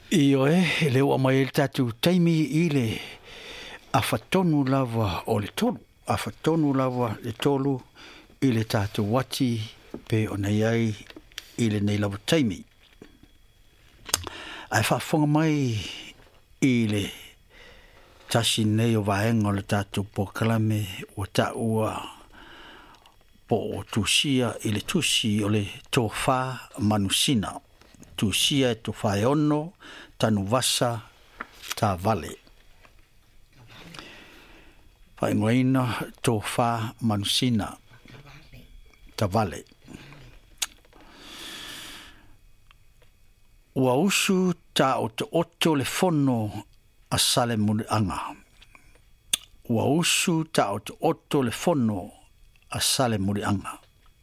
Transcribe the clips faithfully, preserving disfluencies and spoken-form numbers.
Io e, e leo a mai el tatu taimi i le awhatonu lava o le tolu. Awhatonu lava le tolu i le tatu wati pe o nei ai i le nei lava taimi. Ai whafonga mai i le tasi nei o vaenga o le tatu po kalame o ta ua po o tusia i le tusi o le tofa manusina. Tusia e tofa e ono, tanu vasa, ta vale. Whaingoina tofa manusina, ta vale. Ua usu ta o te oto le fono a sale muli anga. Ua usu ta o te oto le fono a sale muli anga.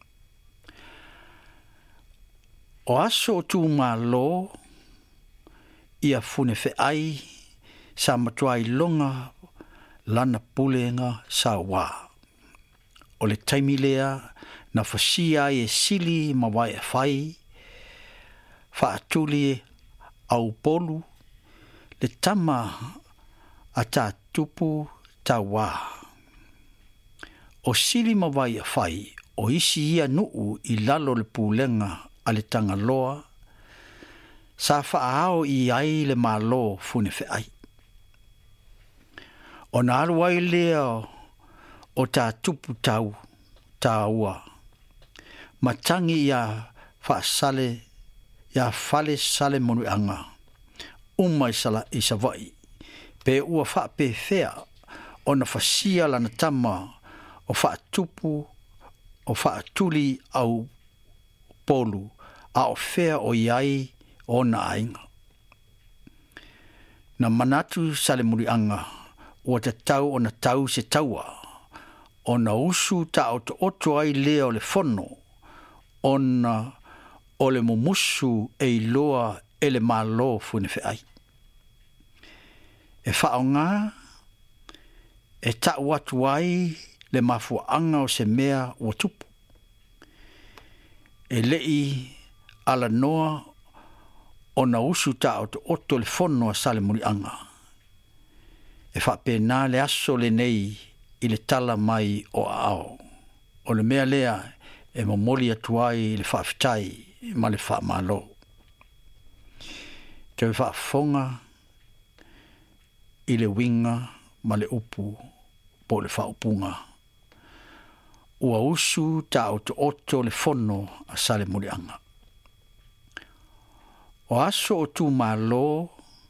O aso tu malo ia fune fe ai sa matuai longa lana pulenga sa wa. O le taimilea na fasia e sili mawai e fai fa atuli au polu le tama ata tupu ta wa. O sili mawai e fai o isi ia nuu i lalo le pulenga ale tanga loa, sa whaao i ai le malo fune fe ai. O na alu ai lea o ta tupu tau, ta ua, matangi ia wha sale, ia fale sale monu anga, umai sala isa vai, pe ua wha pe fea, o na fasia lana tama, o wha tupu, o wha tuli au polu, a o fea o iai o na ainga. Na manatu sale muri anga, ua te tau o na tau se taua, o na usu ta o te oto ai lea o le fono, o na o le mumusu e iloa e le malo fune fe ai. E whao ngā, e ta watu ai le mafua anga o se mea o tupu. E lei ala noa o na usu ta o te oto le fono a sale muri anga. E whapena le aso le nei i le tala mai o ao. O le mea lea e momoli atuai i le whawhitai ma le whamalo. Te whafonga i le winga ma le upu po le whaupunga. Ua usu ta o te oto le fono a sale muri anga. O aso o tu malo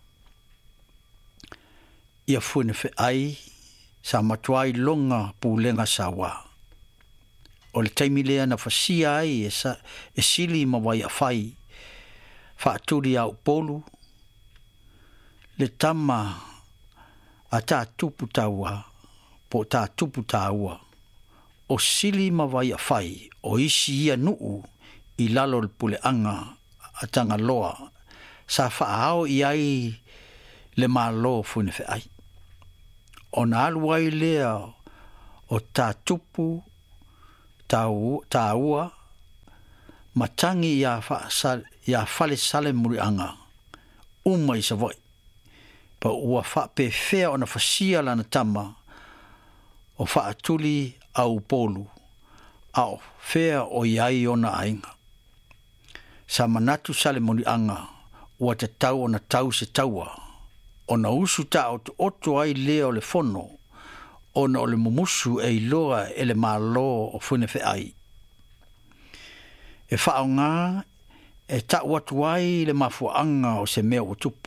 ia fune fe ai sa matuai longa pulenga sawa. O le taimilea na fasia ai e, sa, e sili mawai a fai whaaturi au polu le tama a tā tupu taua po tā tupu taua o sili mawai a fai o isi ia nuu i lalo le pule anga a tanga loa sa whaao i ai le malo fune fe ai. O na alu ai lea o tā tupu tā ua matangi ia, ia fale sale muri anga umai sa voi. Pa ua wha pe fea o na fasia lana tama o wha atuli au polu au fea o iai o na ainga. Sa manatu sale muri anga ua te tau o na tau se taua o na usu ta o te oto ai leo le fono o na o le mumusu e iloa e le malo o fune fe ai. E whao ngā e ta watu ai le mafuanga o se mea o tupu.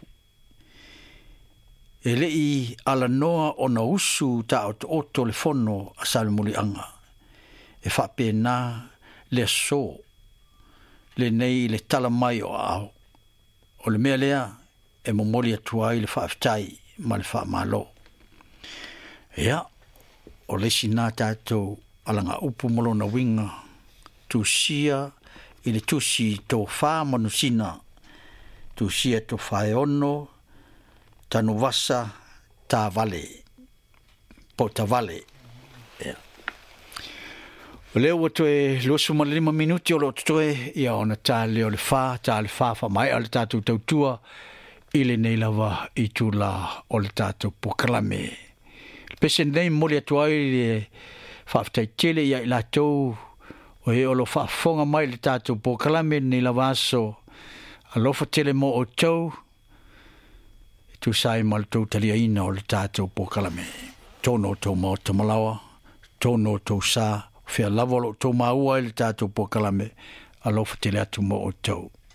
E lei ala noa o na usu ta o te oto le fono a sale muri anga. E whapena le so le nei le tala mai o ao. O le mea lea e momoli atuai le whaafitai ma le whaamalo. Ea, o lesi nā tātou alanga upu molo na winga tu sia i le tusi tō wha manusina tu sia tō whae ono tanu vasa tā vale po tā vale. Ea. O leo o toe losu ma lima minuti o lo toe ia ona tā leo le wha, tā le wha wha mai ale tātou tautua ile nei lava i tula o le tātou pokalame. Pese nei moli atu ai le whaftai tele ia i lātou o e olo whafonga mai le tātou pokalame nei lava aso a lofa tele mo o tau tu sai mal tau talia ina o le tātou pokalame. Tono tau mau tamalawa, tono tau sa, whea lava lo tau maua i le tātou pokalame a lofa tele atu mo o tau.